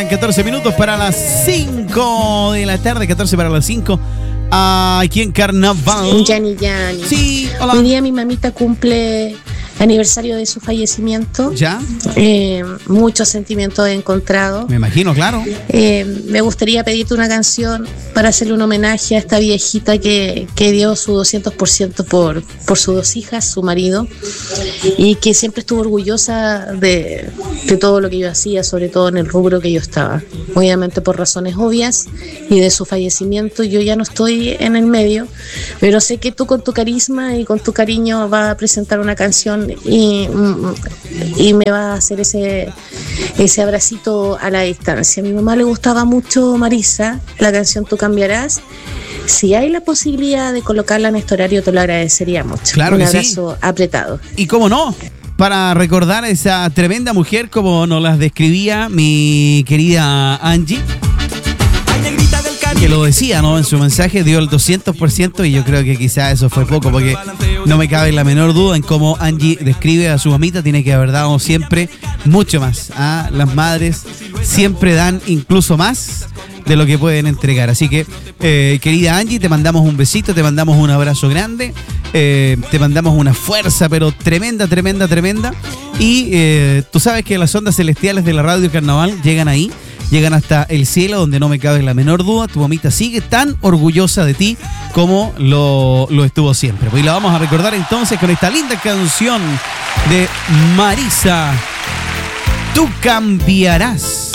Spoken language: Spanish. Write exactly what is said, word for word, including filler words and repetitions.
catorce minutos para las cinco de la tarde, catorce para las cinco. Aquí en Carnaval. Yani Yani. Sí, hola. Hoy día mi mamita cumple aniversario de su fallecimiento. ¿Ya? Eh, muchos sentimientos encontrados. Me imagino, claro. Eh, me gustaría pedirte una canción para hacerle un homenaje a esta viejita que, que dio su doscientos por ciento por, por sus dos hijas, su marido, y que siempre estuvo orgullosa de, de todo lo que yo hacía, sobre todo en el rubro que yo estaba. Obviamente por razones obvias y de su fallecimiento yo ya no estoy en el medio, pero sé que tú con tu carisma y con tu cariño vas a presentar una canción y, y me va a hacer ese, ese abracito a la distancia. A mi mamá le gustaba mucho Marisa, la canción Tú Cambiarás. Si hay la posibilidad de colocarla en este horario, te lo agradecería mucho. Claro que Un abrazo sí. apretado. Y cómo no, para recordar a esa tremenda mujer como nos las describía mi querida Angie, que lo decía, ¿no? En su mensaje dio el doscientos por ciento y yo creo que quizás eso fue poco, porque no me cabe la menor duda en cómo Angie describe a su mamita. Tiene que haber dado siempre mucho más. ¿Ah? Las madres siempre dan incluso más de lo que pueden entregar. Así que, eh, querida Angie, te mandamos un besito, te mandamos un abrazo grande, eh, te mandamos una fuerza, pero tremenda, tremenda, tremenda. Y eh, tú sabes que las ondas celestiales de la Radio Carnaval llegan ahí, llegan hasta el cielo, donde no me cabe la menor duda. Tu mamita sigue tan orgullosa de ti como lo, lo estuvo siempre. Pues la vamos a recordar entonces con esta linda canción de Marisa, Tú Cambiarás.